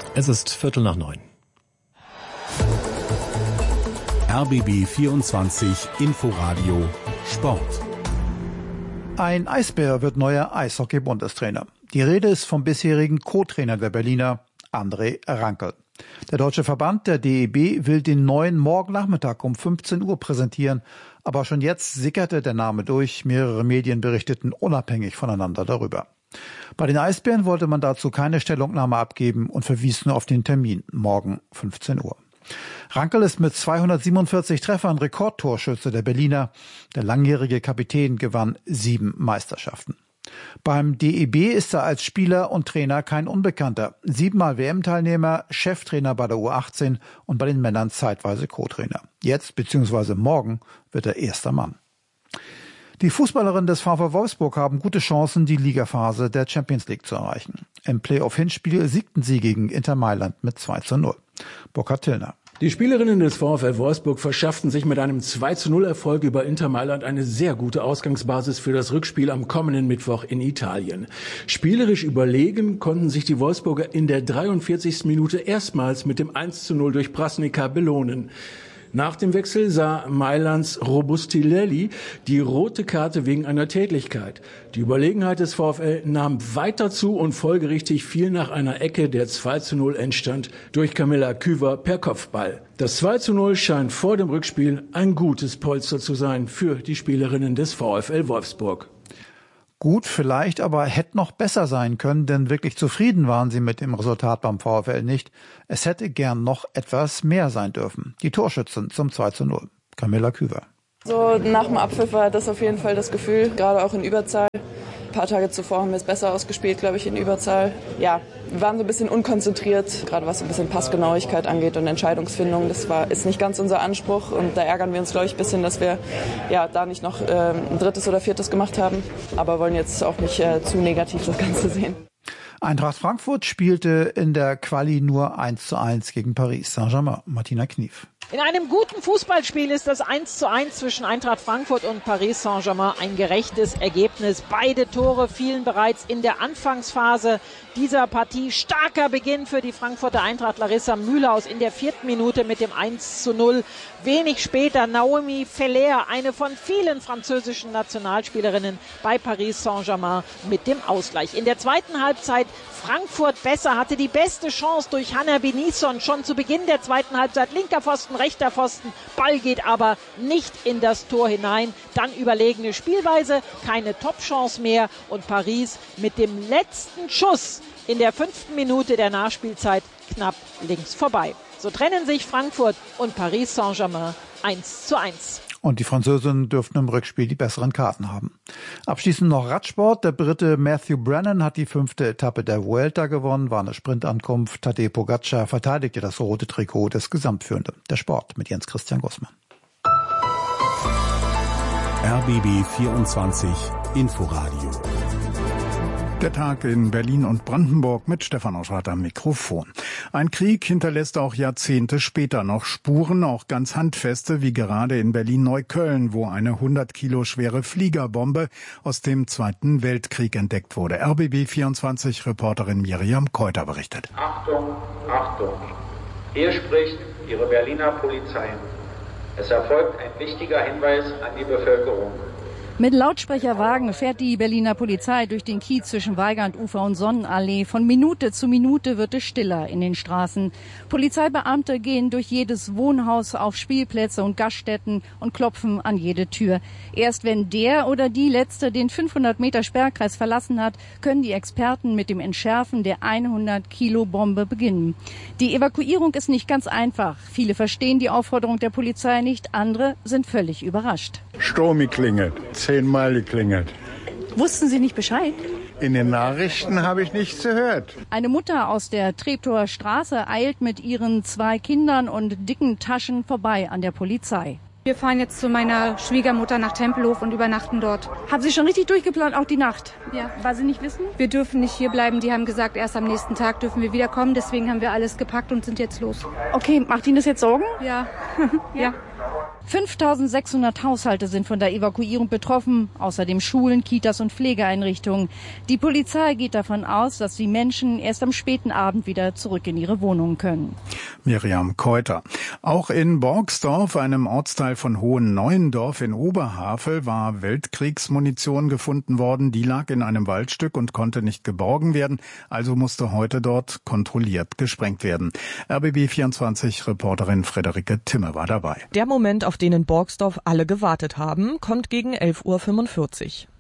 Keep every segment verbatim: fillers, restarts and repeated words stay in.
Es ist Viertel nach neun. R B B vierundzwanzig Inforadio Sport. Ein Eisbär wird neuer Eishockey-Bundestrainer. Die Rede ist vom bisherigen Co-Trainer der Berliner, André Rankel. Der Deutsche Verband, der D E B, will den neuen morgen Nachmittag um fünfzehn Uhr präsentieren. Aber schon jetzt sickerte der Name durch. Mehrere Medien berichteten unabhängig voneinander darüber. Bei den Eisbären wollte man dazu keine Stellungnahme abgeben und verwies nur auf den Termin, morgen fünfzehn Uhr. Rankel ist mit zweihundertsiebenundvierzig Treffern Rekordtorschütze der Berliner. Der langjährige Kapitän gewann sieben Meisterschaften. Beim D E B ist er als Spieler und Trainer kein Unbekannter. Siebenmal W M-Teilnehmer, Cheftrainer bei der U achtzehn und bei den Männern zeitweise Co-Trainer. Jetzt bzw. morgen wird er erster Mann. Die Fußballerinnen des VfL Wolfsburg haben gute Chancen, die Ligaphase der Champions League zu erreichen. Im Playoff-Hinspiel siegten sie gegen Inter Mailand mit zwei zu null. Burkhard Tillner. Die Spielerinnen des VfL Wolfsburg verschafften sich mit einem zwei zu null Erfolg über Inter Mailand eine sehr gute Ausgangsbasis für das Rückspiel am kommenden Mittwoch in Italien. Spielerisch überlegen konnten sich die Wolfsburger in der dreiundvierzigsten Minute erstmals mit dem eins zu null durch Prasnica belohnen. Nach dem Wechsel sah Mailands Robustilelli die rote Karte wegen einer Tätlichkeit. Die Überlegenheit des VfL nahm weiter zu und folgerichtig fiel nach einer Ecke der zwei zu null entstand durch Camilla Küver per Kopfball. Das zwei zu null scheint vor dem Rückspiel ein gutes Polster zu sein für die Spielerinnen des VfL Wolfsburg. Gut, vielleicht, aber hätte noch besser sein können, denn wirklich zufrieden waren sie mit dem Resultat beim VfL nicht. Es hätte gern noch etwas mehr sein dürfen. Die Torschützen zum zwei zu null. Camilla Küver. So nach dem Abpfiff war das auf jeden Fall das Gefühl, gerade auch in Überzahl. Ein paar Tage zuvor haben wir es besser ausgespielt, glaube ich, in Überzahl. Ja, wir waren so ein bisschen unkonzentriert, gerade was so ein bisschen Passgenauigkeit angeht und Entscheidungsfindung. Das war, ist nicht ganz unser Anspruch und da ärgern wir uns, glaube ich, ein bisschen, dass wir ja, da nicht noch äh, ein drittes oder viertes gemacht haben. Aber wollen jetzt auch nicht äh, zu negativ das Ganze sehen. Eintracht Frankfurt spielte in der Quali nur eins zu eins gegen Paris Saint-Germain. Martina Knief. In einem guten Fußballspiel ist das eins zu eins zwischen Eintracht Frankfurt und Paris Saint-Germain ein gerechtes Ergebnis. Beide Tore fielen bereits in der Anfangsphase dieser Partie. Starker Beginn für die Frankfurter Eintracht. Larissa Mühlhaus in der vierten Minute mit dem eins zu null. Wenig später Naomi Feller, eine von vielen französischen Nationalspielerinnen bei Paris Saint-Germain, mit dem Ausgleich. In der zweiten Halbzeit Frankfurt besser, hatte die beste Chance durch Hanna Benisson schon zu Beginn der zweiten Halbzeit. Linker Pfosten, rechter Pfosten, Ball geht aber nicht in das Tor hinein. Dann überlegene Spielweise, keine Top-Chance mehr und Paris mit dem letzten Schuss in der fünften Minute der Nachspielzeit knapp links vorbei. So trennen sich Frankfurt und Paris Saint-Germain eins zu eins. Und die Französinnen dürften im Rückspiel die besseren Karten haben. Abschließend noch Radsport. Der Brite Matthew Brennan hat die fünfte Etappe der Vuelta gewonnen, war eine Sprintankunft. Tadej Pogacar verteidigte das rote Trikot des Gesamtführenden. Der Sport mit Jens Christian Gussmann. R B B vierundzwanzig Inforadio. Der Tag in Berlin und Brandenburg mit Stefan Oschwart am Mikrofon. Ein Krieg hinterlässt auch Jahrzehnte später noch Spuren, auch ganz handfeste, wie gerade in Berlin-Neukölln, wo eine hundert Kilo schwere Fliegerbombe aus dem Zweiten Weltkrieg entdeckt wurde. R B B vierundzwanzig Reporterin Miriam Keuter berichtet. Achtung, Achtung. Hier spricht Ihre Berliner Polizei. Es erfolgt ein wichtiger Hinweis an die Bevölkerung. Mit Lautsprecherwagen fährt die Berliner Polizei durch den Kiez zwischen Weigandufer und Sonnenallee. Von Minute zu Minute wird es stiller in den Straßen. Polizeibeamte gehen durch jedes Wohnhaus, auf Spielplätze und Gaststätten und klopfen an jede Tür. Erst wenn der oder die Letzte den fünfhundert Meter Sperrkreis verlassen hat, können die Experten mit dem Entschärfen der hundert Kilo Bombe beginnen. Die Evakuierung ist nicht ganz einfach. Viele verstehen die Aufforderung der Polizei nicht, andere sind völlig überrascht. Stromi klingelt. Zehnmal geklingelt. Wussten Sie nicht Bescheid? In den Nachrichten habe ich nichts gehört. Eine Mutter aus der Treptower Straße eilt mit ihren zwei Kindern und dicken Taschen vorbei an der Polizei. Wir fahren jetzt zu meiner Schwiegermutter nach Tempelhof und übernachten dort. Haben Sie schon richtig durchgeplant, auch die Nacht? Ja. Weil Sie nicht wissen? Wir dürfen nicht hier bleiben. Die haben gesagt, erst am nächsten Tag dürfen wir wiederkommen. Deswegen haben wir alles gepackt und sind jetzt los. Okay, macht Ihnen das jetzt Sorgen? Ja. Ja. Ja. fünftausendsechshundert Haushalte sind von der Evakuierung betroffen, außerdem Schulen, Kitas und Pflegeeinrichtungen. Die Polizei geht davon aus, dass die Menschen erst am späten Abend wieder zurück in ihre Wohnungen können. Miriam Keuter. Auch in Borgsdorf, einem Ortsteil von Hohen-Neuendorf in Oberhavel, war Weltkriegsmunition gefunden worden. Die lag in einem Waldstück und konnte nicht geborgen werden, also musste heute dort kontrolliert gesprengt werden. R B B vierundzwanzig-Reporterin Friederike Timme war dabei. Der Moment, auf den in Borgsdorf alle gewartet haben, kommt gegen elf Uhr fünfundvierzig.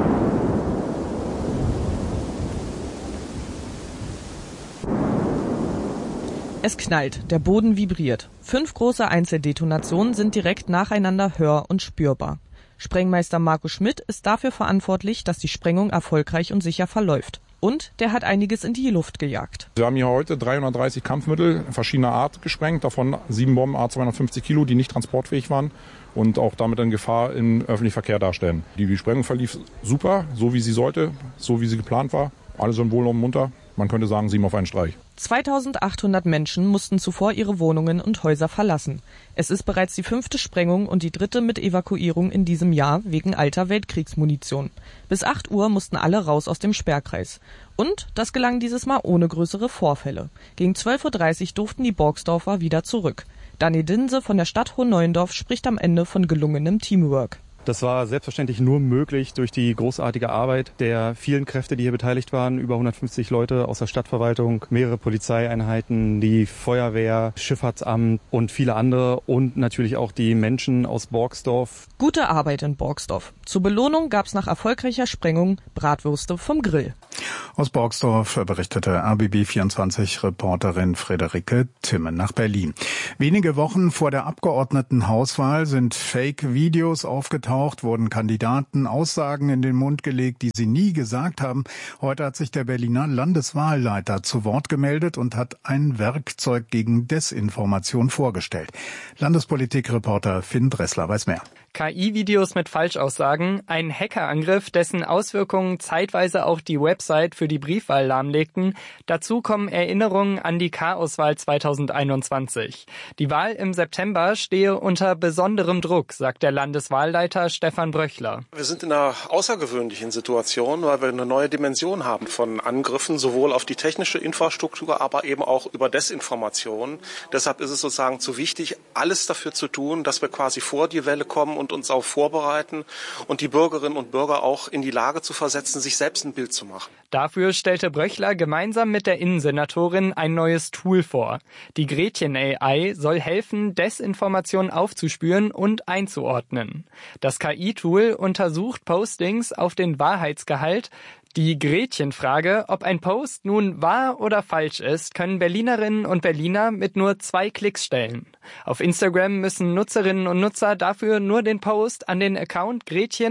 Es knallt, der Boden vibriert. Fünf große Einzeldetonationen sind direkt nacheinander hör- und spürbar. Sprengmeister Marco Schmidt ist dafür verantwortlich, dass die Sprengung erfolgreich und sicher verläuft. Und der hat einiges in die Luft gejagt. Wir haben hier heute dreihundertdreißig Kampfmittel verschiedener Art gesprengt, davon sieben Bomben A zweihundertfünfzig Kilo, die nicht transportfähig waren und auch damit eine Gefahr im öffentlichen Verkehr darstellen. Die Sprengung verlief super, so wie sie sollte, so wie sie geplant war. Alle sind wohl und munter. Man könnte sagen, sieben auf einen Streich. zweitausendachthundert Menschen mussten zuvor ihre Wohnungen und Häuser verlassen. Es ist bereits die fünfte Sprengung und die dritte mit Evakuierung in diesem Jahr wegen alter Weltkriegsmunition. Bis acht Uhr mussten alle raus aus dem Sperrkreis. Und das gelang dieses Mal ohne größere Vorfälle. Gegen zwölf Uhr dreißig durften die Borgsdorfer wieder zurück. Dani Dinse von der Stadt Hohen-Neuendorf spricht am Ende von gelungenem Teamwork. Das war selbstverständlich nur möglich durch die großartige Arbeit der vielen Kräfte, die hier beteiligt waren. Über hundertfünfzig Leute aus der Stadtverwaltung, mehrere Polizeieinheiten, die Feuerwehr, Schifffahrtsamt und viele andere und natürlich auch die Menschen aus Borgsdorf. Gute Arbeit in Borgsdorf. Zur Belohnung gab's nach erfolgreicher Sprengung Bratwürste vom Grill. Aus Borgsdorf berichtete R B B vierundzwanzig-Reporterin Friederike Timme nach Berlin. Wenige Wochen vor der Abgeordnetenhauswahl sind Fake-Videos aufgetaucht, wurden Kandidaten Aussagen in den Mund gelegt, die sie nie gesagt haben. Heute hat sich der Berliner Landeswahlleiter zu Wort gemeldet und hat ein Werkzeug gegen Desinformation vorgestellt. Landespolitikreporter Finn Dressler weiß mehr. K I-Videos mit Falschaussagen, ein Hackerangriff, dessen Auswirkungen zeitweise auch die Website für die Briefwahl lahmlegten. Dazu kommen Erinnerungen an die Chaoswahl zweitausendeinundzwanzig. Die Wahl im September stehe unter besonderem Druck, sagt der Landeswahlleiter Stefan Bröchler. Wir sind in einer außergewöhnlichen Situation, weil wir eine neue Dimension haben von Angriffen, sowohl auf die technische Infrastruktur, aber eben auch über Desinformation. Deshalb ist es sozusagen zu wichtig, alles dafür zu tun, dass wir quasi vor die Welle kommen und uns auch vorbereiten und die Bürgerinnen und Bürger auch in die Lage zu versetzen, sich selbst ein Bild zu machen. Dafür stellte Bröchler gemeinsam mit der Innensenatorin ein neues Tool vor. Die Gretchen-A I soll helfen, Desinformation aufzuspüren und einzuordnen. Das K I-Tool untersucht Postings auf den Wahrheitsgehalt. Die Gretchenfrage, ob ein Post nun wahr oder falsch ist, können Berlinerinnen und Berliner mit nur zwei Klicks stellen. Auf Instagram müssen Nutzerinnen und Nutzer dafür nur den Post an den Account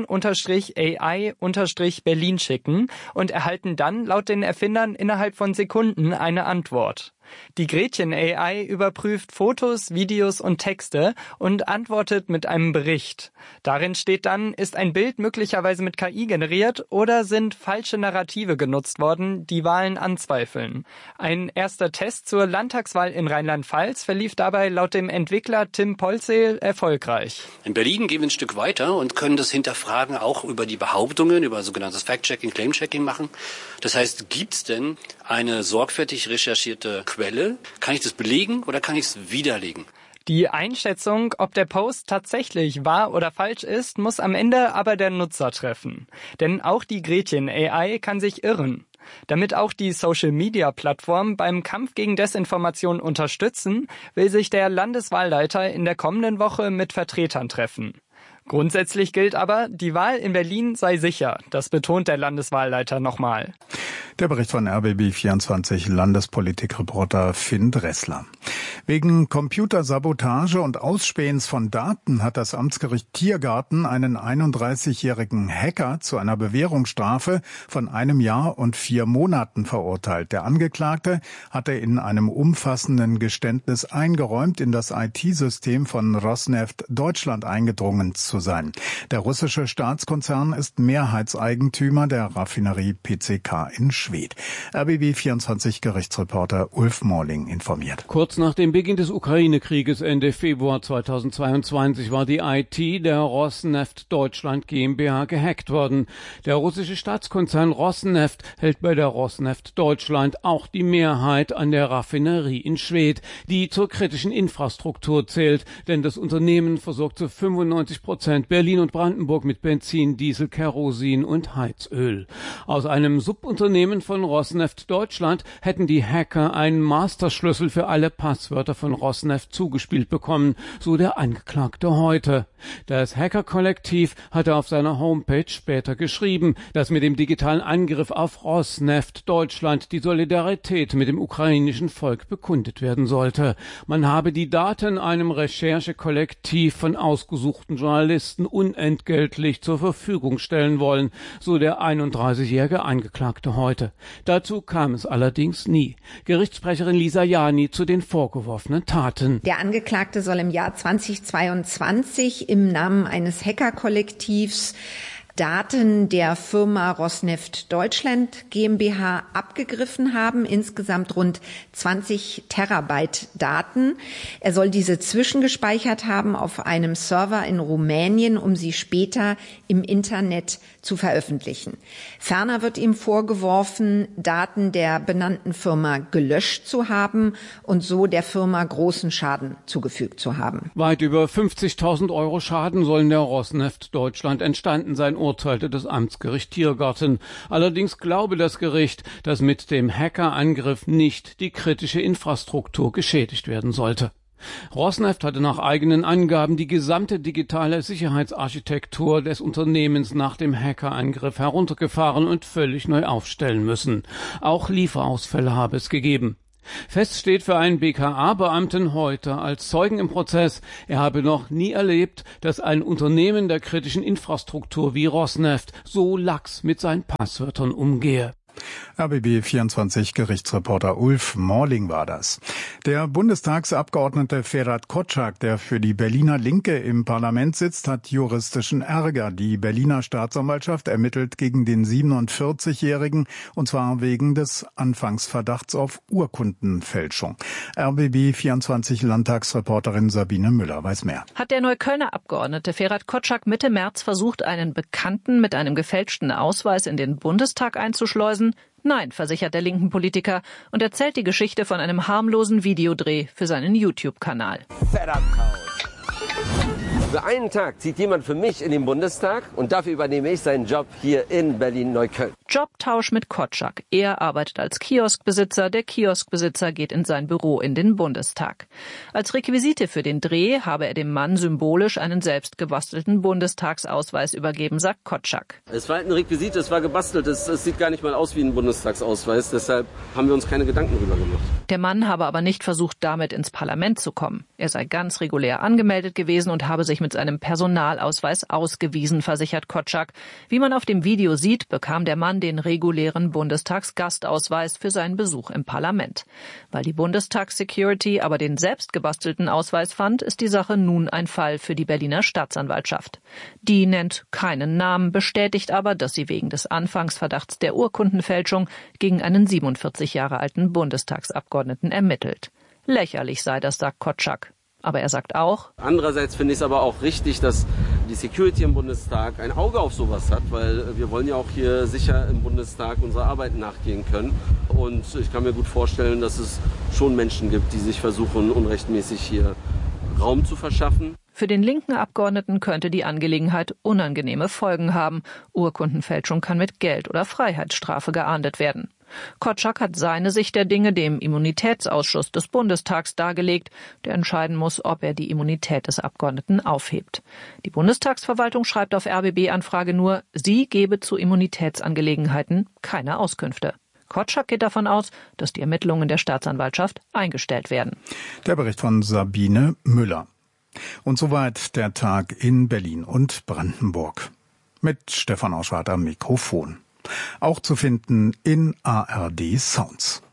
Gretchen-A I-Berlin schicken und erhalten dann laut den Erfindern innerhalb von Sekunden eine Antwort. Die Gretchen-A I überprüft Fotos, Videos und Texte und antwortet mit einem Bericht. Darin steht dann, ist ein Bild möglicherweise mit K I generiert oder sind falsche Narrative genutzt worden, die Wahlen anzweifeln. Ein erster Test zur Landtagswahl in Rheinland-Pfalz verlief dabei laut dem Entwickler Tim Polzeel erfolgreich. In Berlin gehen wir ein Stück weiter und können das Hinterfragen auch über die Behauptungen, über sogenanntes Fact-Checking, Claim-Checking machen. Das heißt, gibt es denn eine sorgfältig recherchierte Quelle? Kann ich das belegen oder kann ich es widerlegen? Die Einschätzung, ob der Post tatsächlich wahr oder falsch ist, muss am Ende aber der Nutzer treffen. Denn auch die Gretchen-A I kann sich irren. Damit auch die Social-Media-Plattformen beim Kampf gegen Desinformation unterstützen, will sich der Landeswahlleiter in der kommenden Woche mit Vertretern treffen. Grundsätzlich gilt aber, die Wahl in Berlin sei sicher. Das betont der Landeswahlleiter nochmal. Der Bericht von R B B vierundzwanzig Landespolitikreporter Finn Dressler. Wegen Computersabotage und Ausspähens von Daten hat das Amtsgericht Tiergarten einen einunddreißigjährigen Hacker zu einer Bewährungsstrafe von einem Jahr und vier Monaten verurteilt. Der Angeklagte hatte in einem umfassenden Geständnis eingeräumt, in das I T-System von Rosneft Deutschland eingedrungen zu zu sein. Der russische Staatskonzern ist Mehrheitseigentümer der Raffinerie P C K in Schwedt. R B B vierundzwanzig Gerichtsreporter Ulf Morling informiert. Kurz nach dem Beginn des Ukraine-Krieges Ende Februar zweitausendzweiundzwanzig war die I T der Rosneft Deutschland GmbH gehackt worden. Der russische Staatskonzern Rosneft hält bei der Rosneft Deutschland auch die Mehrheit an der Raffinerie in Schwedt, die zur kritischen Infrastruktur zählt, denn das Unternehmen versorgt zu fünfundneunzig Prozent Berlin und Brandenburg mit Benzin, Diesel, Kerosin und Heizöl. Aus einem Subunternehmen von Rosneft Deutschland hätten die Hacker einen Masterschlüssel für alle Passwörter von Rosneft zugespielt bekommen, so der Angeklagte heute. Das Hacker-Kollektiv hatte auf seiner Homepage später geschrieben, dass mit dem digitalen Angriff auf Rosneft Deutschland die Solidarität mit dem ukrainischen Volk bekundet werden sollte. Man habe die Daten einem Recherchekollektiv von ausgesuchten Journalisten unentgeltlich zur Verfügung stellen wollen, so der einunddreißigjährige Angeklagte heute. Dazu kam es allerdings nie. Gerichtssprecherin Lisa Jani zu den vorgeworfenen Taten. Der Angeklagte soll im Jahr zweitausendzweiundzwanzig im Namen eines Hackerkollektivs Daten der Firma Rosneft Deutschland GmbH abgegriffen haben, insgesamt rund zwanzig Terabyte Daten. Er soll diese zwischengespeichert haben auf einem Server in Rumänien, um sie später im Internet zu veröffentlichen. Ferner wird ihm vorgeworfen, Daten der benannten Firma gelöscht zu haben und so der Firma großen Schaden zugefügt zu haben. Weit über fünfzigtausend Euro Schaden sollen der Rosneft Deutschland entstanden sein, urteilte das Amtsgericht Tiergarten. Allerdings glaube das Gericht, dass mit dem Hackerangriff nicht die kritische Infrastruktur geschädigt werden sollte. Rosneft hatte nach eigenen Angaben die gesamte digitale Sicherheitsarchitektur des Unternehmens nach dem Hackerangriff heruntergefahren und völlig neu aufstellen müssen. Auch Lieferausfälle habe es gegeben. Fest steht für einen B K A-Beamten heute als Zeugen im Prozess, er habe noch nie erlebt, dass ein Unternehmen der kritischen Infrastruktur wie Rosneft so lax mit seinen Passwörtern umgehe. R B B vierundzwanzig Gerichtsreporter Ulf Morling war das. Der Bundestagsabgeordnete Ferhat Kotschak, der für die Berliner Linke im Parlament sitzt, hat juristischen Ärger. Die Berliner Staatsanwaltschaft ermittelt gegen den siebenundvierzigjährigen, und zwar wegen des Anfangsverdachts auf Urkundenfälschung. R B B vierundzwanzig Landtagsreporterin Sabine Müller weiß mehr. Hat der Neuköllner Abgeordnete Ferhat Kotschak Mitte März versucht, einen Bekannten mit einem gefälschten Ausweis in den Bundestag einzuschleusen? Nein, versichert der linken Politiker und erzählt die Geschichte von einem harmlosen Videodreh für seinen YouTube-Kanal. Für einen Tag zieht jemand für mich in den Bundestag und dafür übernehme ich seinen Job hier in Berlin-Neukölln. Jobtausch mit Kotschak. Er arbeitet als Kioskbesitzer, der Kioskbesitzer geht in sein Büro in den Bundestag. Als Requisite für den Dreh habe er dem Mann symbolisch einen selbst gebastelten Bundestagsausweis übergeben, sagt Kotschak. Es war halt ein Requisit, es war gebastelt, es, es sieht gar nicht mal aus wie ein Bundestagsausweis, deshalb haben wir uns keine Gedanken drüber gemacht. Der Mann habe aber nicht versucht, damit ins Parlament zu kommen. Er sei ganz regulär angemeldet gewesen und habe sich mit seinem Personalausweis ausgewiesen, versichert Kotschak. Wie man auf dem Video sieht, bekam der Mann den regulären Bundestagsgastausweis für seinen Besuch im Parlament. Weil die Bundestagssecurity aber den selbst gebastelten Ausweis fand, ist die Sache nun ein Fall für die Berliner Staatsanwaltschaft. Die nennt keinen Namen, bestätigt aber, dass sie wegen des Anfangsverdachts der Urkundenfälschung gegen einen siebenundvierzig Jahre alten Bundestagsabgeordneten ermittelt. Lächerlich sei das, sagt Kotschak. Aber er sagt auch: Andererseits finde ich es aber auch richtig, dass die Security im Bundestag ein Auge auf sowas hat, weil wir wollen ja auch hier sicher im Bundestag unserer Arbeit nachgehen können. Und ich kann mir gut vorstellen, dass es schon Menschen gibt, die sich versuchen, unrechtmäßig hier Raum zu verschaffen. Für den linken Abgeordneten könnte die Angelegenheit unangenehme Folgen haben. Urkundenfälschung kann mit Geld- oder Freiheitsstrafe geahndet werden. Kotschak hat seine Sicht der Dinge dem Immunitätsausschuss des Bundestags dargelegt, der entscheiden muss, ob er die Immunität des Abgeordneten aufhebt. Die Bundestagsverwaltung schreibt auf R B B-Anfrage nur, sie gebe zu Immunitätsangelegenheiten keine Auskünfte. Kotschak geht davon aus, dass die Ermittlungen der Staatsanwaltschaft eingestellt werden. Der Bericht von Sabine Müller. Und soweit der Tag in Berlin und Brandenburg. Mit Stefan Auschwart am Mikrofon. Auch zu finden in A R D Sounds.